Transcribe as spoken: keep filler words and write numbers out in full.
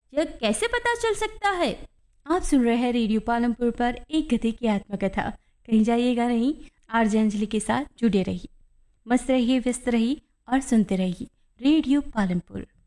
यह कैसे पता चल सकता है? आप सुन रहे हैं रेडियो पालमपुर पर एक गधे की आत्मकथा। कहीं जाइएगा नहीं, आरजे अंजलि के साथ जुड़े रहिए। मस्त रहिए, व्यस्त रहिए और सुनते रहिए रेडियो पालमपुर।